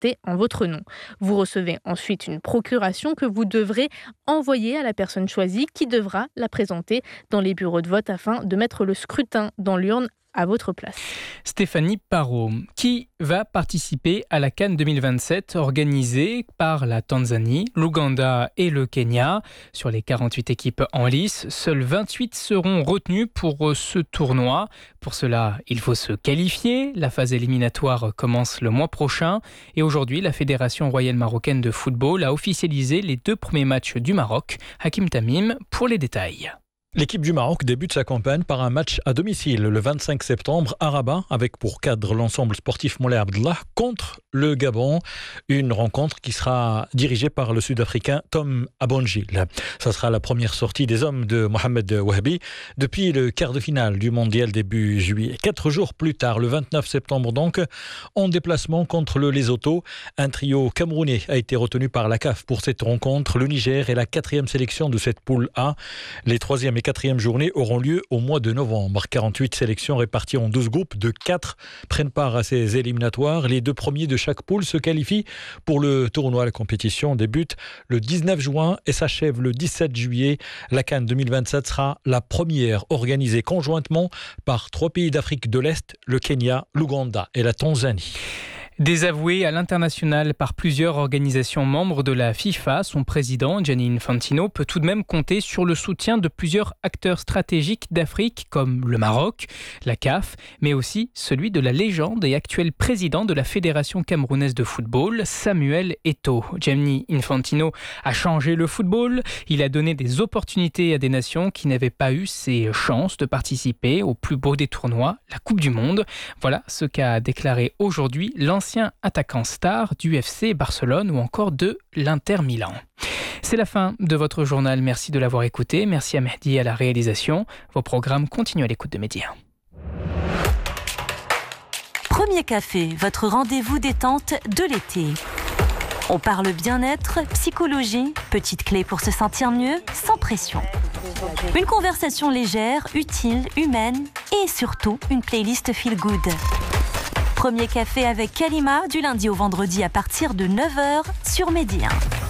portée en votre nom. Vous recevez ensuite une procuration que vous devrez envoyer à la personne choisie qui devra la présenter dans les bureaux de vote afin de mettre le scrutin dans l'urne à votre place. Stéphanie Parot, qui va participer à la CAN 2027 organisée par la Tanzanie, l'Ouganda et le Kenya. Sur les 48 équipes en lice, seules 28 seront retenues pour ce tournoi. Pour cela, il faut se qualifier. La phase éliminatoire commence le mois prochain. Et aujourd'hui, la Fédération royale marocaine de football a officialisé les 2 premiers matchs du Maroc. Hakim Tamim pour les détails. L'équipe du Maroc débute sa campagne par un match à domicile le 25 septembre à Rabat avec pour cadre l'ensemble sportif Moulay Abdellah contre le Gabon. Une rencontre qui sera dirigée par le Sud-Africain Tom Abongil. Ça sera la première sortie des hommes de Mohamed Wahbi depuis le quart de finale du mondial début juillet. 4 jours plus tard, le 29 septembre donc, en déplacement contre le Lesotho, un trio camerounais a été retenu par la CAF pour cette rencontre. Le Niger est la 4e sélection de cette poule A. Les 3e et 4e journées auront lieu au mois de novembre. 48 sélections réparties en 12 groupes de 4 prennent part à ces éliminatoires. Les 2 premiers de chaque poule se qualifient pour le tournoi. La compétition débute le 19 juin et s'achève le 17 juillet. La CAN 2027 sera la première organisée conjointement par 3 pays d'Afrique de l'Est, le Kenya, l'Ouganda et la Tanzanie. Désavoué à l'international par plusieurs organisations membres de la FIFA, son président, Gianni Infantino, peut tout de même compter sur le soutien de plusieurs acteurs stratégiques d'Afrique comme le Maroc, la CAF, mais aussi celui de la légende et actuel président de la Fédération camerounaise de football, Samuel Eto'o. Gianni Infantino a changé le football, il a donné des opportunités à des nations qui n'avaient pas eu ces chances de participer au plus beau des tournois, la Coupe du Monde. Voilà ce qu'a déclaré aujourd'hui l'ancien attaquant star du FC Barcelone ou encore de l'Inter Milan. C'est la fin de votre journal. Merci de l'avoir écouté. Merci à Mehdi à la réalisation. Vos programmes continuent à l'écoute de Média. Premier café, votre rendez-vous détente de l'été. On parle bien-être, psychologie, petites clés pour se sentir mieux, sans pression. Une conversation légère, utile, humaine et surtout une playlist feel good. Premier café avec Kalima du lundi au vendredi à partir de 9h sur Média.